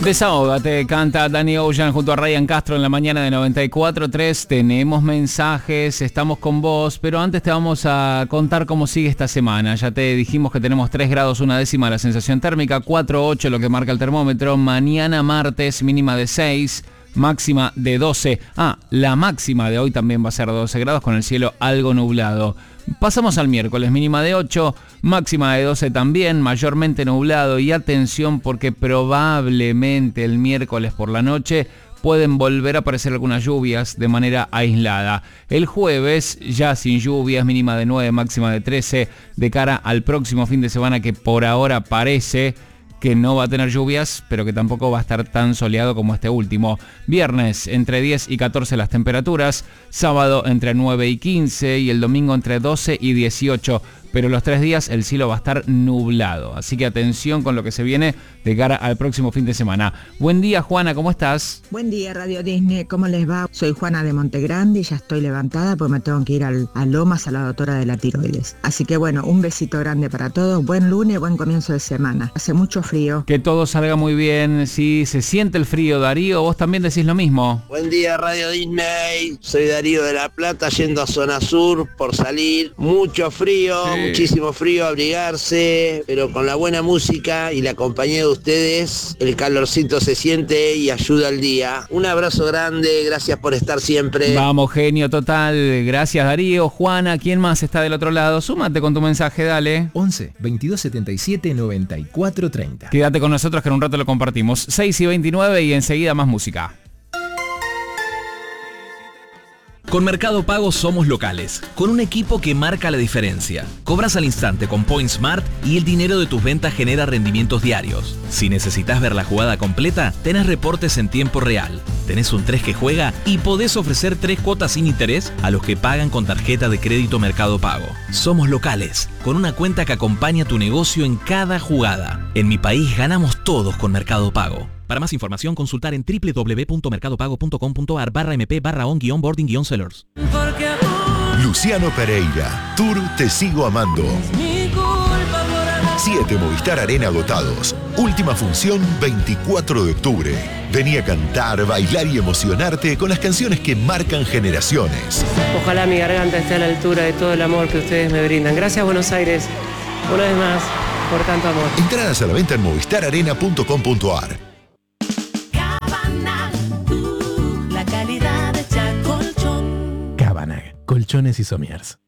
Desahógate, canta Danny Ocean junto a Ryan Castro en la mañana de 94.3. Tenemos mensajes, estamos con vos, pero antes te vamos a contar cómo sigue esta semana. Ya te dijimos que tenemos 3 grados 1/10 la sensación térmica, 4,8 lo que marca el termómetro. Mañana martes mínima de 6, máxima de 12. La máxima de hoy también va a ser de 12 grados con el cielo algo nublado. Pasamos al miércoles, mínima de 8, máxima de 12 también, mayormente nublado. Y atención porque probablemente el miércoles por la noche pueden volver a aparecer algunas lluvias de manera aislada. El jueves ya sin lluvias, mínima de 9, máxima de 13, de cara al próximo fin de semana que por ahora parece que no va a tener lluvias, pero que tampoco va a estar tan soleado como este último. Viernes entre 10 y 14 las temperaturas, sábado entre 9 y 15 y el domingo entre 12 y 18. Pero los 3 días el cielo va a estar nublado. Así que atención con lo que se viene de cara al próximo fin de semana. Buen día, Juana, ¿cómo estás? Buen día, Radio Disney, ¿cómo les va? Soy Juana de Montegrande y ya estoy levantada porque me tengo que ir a Lomas a la doctora de la tiroides. Así que bueno, un besito grande para todos. Buen lunes, buen comienzo de semana. Hace mucho frío. Que todo salga muy bien. Sí, se siente el frío. Darío, vos también decís lo mismo. Buen día, Radio Disney. Soy Darío de La Plata, yendo a zona sur por salir. Mucho frío. Sí. Muchísimo frío, abrigarse, pero con la buena música y la compañía de ustedes, el calorcito se siente y ayuda al día. Un abrazo grande, gracias por estar siempre. Vamos, genio total. Gracias, Darío. Juana, ¿quién más está del otro lado? Súmate con tu mensaje, dale. 11 22 77 94 30. Quédate con nosotros que en un rato lo compartimos. 6 y 29 y enseguida más música. Con Mercado Pago somos locales, con un equipo que marca la diferencia. Cobras al instante con PointSmart y el dinero de tus ventas genera rendimientos diarios. Si necesitas ver la jugada completa, tenés reportes en tiempo real. Tenés un 3 que juega y podés ofrecer 3 cuotas sin interés a los que pagan con tarjeta de crédito Mercado Pago. Somos locales, con una cuenta que acompaña tu negocio en cada jugada. En mi país ganamos todos con Mercado Pago. Para más información, consultar en www.mercadopago.com.ar/mp/on-boarding-sellers. Luciano Pereira, Tour Te Sigo Amando. 7 Movistar Arena agotados. Última función 24 de octubre. Vení a cantar, bailar y emocionarte con las canciones que marcan generaciones. Ojalá mi garganta esté a la altura de todo el amor que ustedes me brindan. Gracias, Buenos Aires, una vez más, por tanto amor. Entradas a la venta en movistararena.com.ar. Cabanag, colchones y somiers.